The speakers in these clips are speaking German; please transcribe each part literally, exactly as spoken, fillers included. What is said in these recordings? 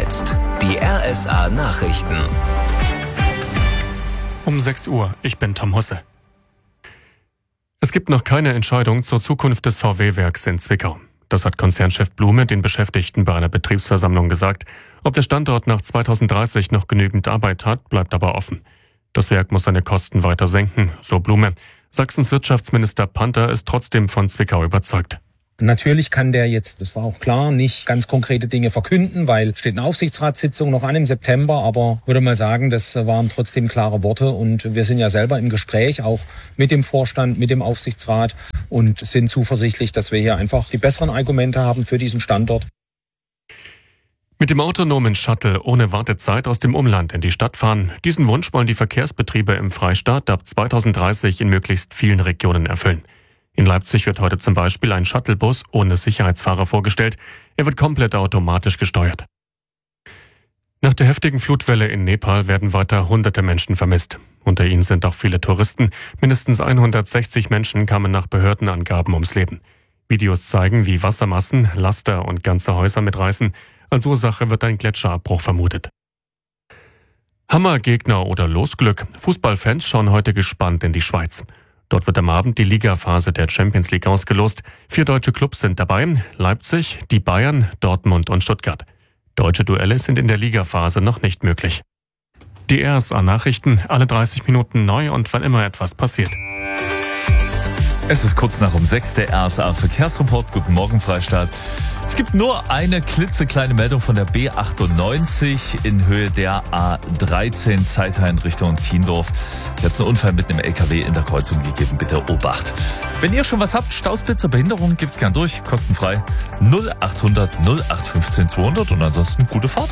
jetzt die R S A Nachrichten. Um sechs Uhr, ich bin Tom Husse. Es gibt noch keine Entscheidung zur Zukunft des V W-Werks in Zwickau. Das hat Konzernchef Blume den Beschäftigten bei einer Betriebsversammlung gesagt. Ob der Standort nach zweitausenddreißig noch genügend Arbeit hat, bleibt aber offen. Das Werk muss seine Kosten weiter senken, so Blume. Sachsens Wirtschaftsminister Panther ist trotzdem von Zwickau überzeugt. Natürlich kann der jetzt, das war auch klar, nicht ganz konkrete Dinge verkünden, weil steht eine Aufsichtsratssitzung noch an im September, aber würde mal sagen, das waren trotzdem klare Worte und wir sind ja selber im Gespräch, auch mit dem Vorstand, mit dem Aufsichtsrat und sind zuversichtlich, dass wir hier einfach die besseren Argumente haben für diesen Standort. Mit dem autonomen Shuttle ohne Wartezeit aus dem Umland in die Stadt fahren, diesen Wunsch wollen die Verkehrsbetriebe im Freistaat ab zweitausenddreißig in möglichst vielen Regionen erfüllen. In Leipzig wird heute zum Beispiel ein Shuttlebus ohne Sicherheitsfahrer vorgestellt. Er wird komplett automatisch gesteuert. Nach der heftigen Flutwelle in Nepal werden weiter hunderte Menschen vermisst. Unter ihnen sind auch viele Touristen. Mindestens hundertsechzig Menschen kamen nach Behördenangaben ums Leben. Videos zeigen, wie Wassermassen, Laster und ganze Häuser mitreißen. Als Ursache wird ein Gletscherabbruch vermutet. Hammergegner oder Losglück. Fußballfans schauen heute gespannt in die Schweiz. Dort wird am Abend die Ligaphase der Champions League ausgelost. Vier deutsche Clubs sind dabei: Leipzig, die Bayern, Dortmund und Stuttgart. Deutsche Duelle sind in der Ligaphase noch nicht möglich. Die R S A-Nachrichten, alle dreißig Minuten neu und wann immer etwas passiert. Es ist kurz nach um sechs, der R S A-Verkehrsreport. Guten Morgen, Freistaat. Es gibt nur eine klitzekleine Meldung von der B achtundneunzig in Höhe der A dreizehn Zeithain Richtung Tiendorf. Hier hat es einen Unfall mit einem L K W in der Kreuzung gegeben. Bitte Obacht. Wenn ihr schon was habt, Stausblitzer, Behinderung, gibt's gern durch. Kostenfrei null achthundert null acht fünfzehn zweihundert und ansonsten gute Fahrt.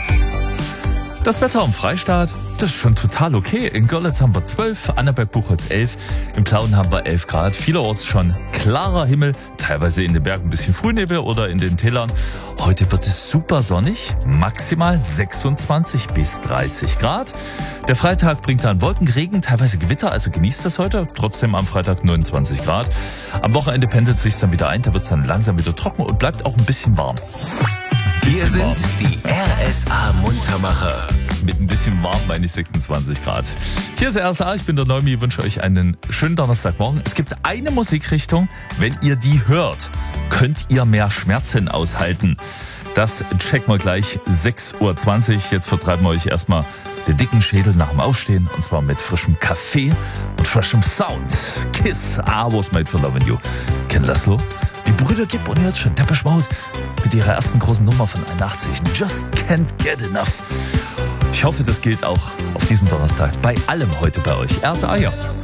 Das Wetter am Freistaat, das ist schon total okay. In Görlitz haben wir zwölf, Annaberg-Buchholz elf, im Plauen haben wir elf Grad. Vielerorts schon klarer Himmel, teilweise in den Bergen ein bisschen Frühnebel oder in den Tälern. Heute wird es super sonnig, maximal sechsundzwanzig bis dreißig Grad. Der Freitag bringt dann Wolkenregen, teilweise Gewitter, also genießt das heute. Trotzdem am Freitag neunundzwanzig Grad. Am Wochenende pendelt es sich dann wieder ein, da wird es dann langsam wieder trocken und bleibt auch ein bisschen warm. Hier sind warm. Die R S A-Muntermacher. Mit ein bisschen warm meine ich sechsundzwanzig Grad. Hier ist R S A, ich bin der Neumi, wünsche euch einen schönen Donnerstagmorgen. Es gibt eine Musikrichtung, wenn ihr die hört, könnt ihr mehr Schmerzen aushalten. Das checken wir gleich, sechs Uhr zwanzig. Jetzt vertreiben wir euch erstmal den dicken Schädel nach dem Aufstehen und zwar mit frischem Kaffee und frischem Sound. Kiss, I was made for loving you. Ken Laszlo, die Brüder Gibb und jetzt schon Depeche Mode mit ihrer ersten großen Nummer von einundachtzig. Just can't get enough. Ich hoffe, das gilt auch auf diesen Donnerstag bei allem heute bei euch. R S A, ja.